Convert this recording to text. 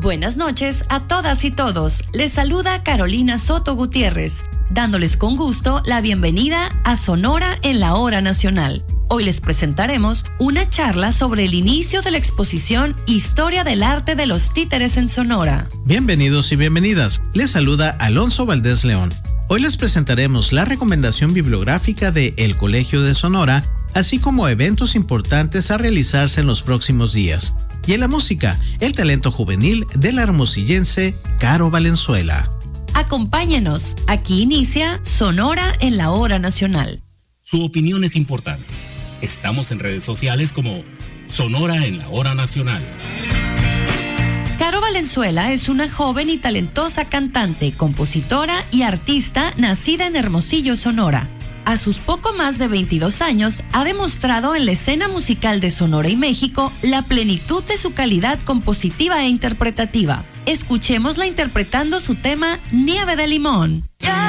Buenas noches a todas y todos. Les saluda Carolina Soto Gutiérrez, dándoles con gusto la bienvenida a Sonora en la Hora Nacional. Hoy les presentaremos una charla sobre el inicio de la exposición Historia del Arte de los Títeres en Sonora. Bienvenidos y bienvenidas. Les saluda Alonso Valdés León. Hoy les presentaremos la recomendación bibliográfica de El Colegio de Sonora, así como eventos importantes a realizarse en los próximos días. Y en la música, el talento juvenil de la hermosillense Caro Valenzuela. Acompáñenos, aquí inicia Sonora en la Hora Nacional. Su opinión es importante. Estamos en redes sociales como Sonora en la Hora Nacional. Caro Valenzuela es una joven y talentosa cantante, compositora y artista nacida en Hermosillo, Sonora. A sus poco más de 22 años, ha demostrado en la escena musical de Sonora y México la plenitud de su calidad compositiva e interpretativa. Escuchémosla interpretando su tema Nieve de Limón.